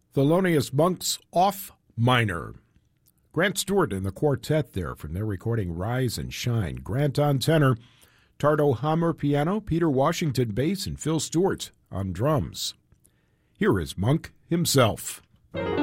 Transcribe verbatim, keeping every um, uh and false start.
Thelonious Monk's Off Minor. Grant Stewart and the quartet there from their recording Rise and Shine. Grant on tenor, Tardo Hammer piano, Peter Washington bass, and Phil Stewart on drums. Here is Monk himself.